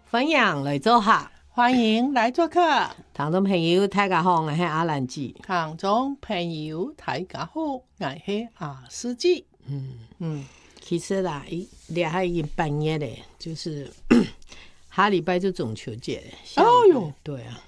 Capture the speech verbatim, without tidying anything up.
欢迎来做客， 欢迎来做客。 听众朋友大家好，我是阿兰姐。 听众朋友大家好，我是阿司机。 嗯嗯， 其实啦，一俩还已经半夜嘞，就是下礼拜就中秋节了。 哦哟， 对啊，